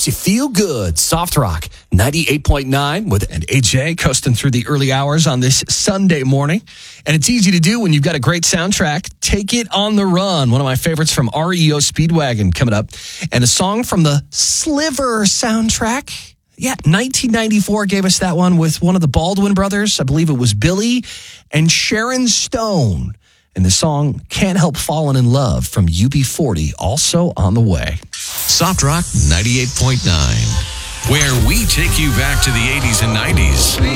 helps you feel good. Soft Rock 98.9 with and AJ coasting through the early hours on this Sunday morning. And it's easy to do when you've got a great soundtrack. Take It on the Run, one of my favorites from REO Speedwagon coming up. And a song from the Sliver soundtrack. Yeah, 1994 gave us that one with one of the Baldwin brothers. I believe it was Billy and Sharon Stone. And the song Can't Help Falling in Love from UB40, also on the way. Soft Rock 98.9, where we take you back to the 80s and 90s.